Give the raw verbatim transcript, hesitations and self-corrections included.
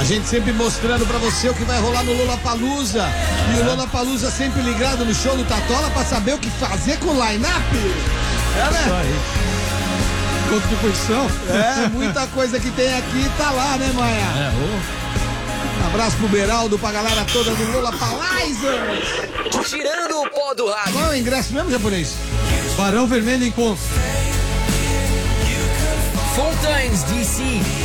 A gente sempre mostrando pra você o que vai rolar no Lollapalooza. E o Lollapalooza sempre ligado no show do Tatola pra saber o que fazer com o line-up. É, né? Isso aí. Contribuição. É, muita coisa que tem aqui tá lá, né, Maia? É, ô. Um abraço pro Beraldo, pra galera toda do Lollapalooza. Tirando o pó do rádio. Qual é o ingresso mesmo, japonês? Barão Vermelho Encontro. Fontaines D C.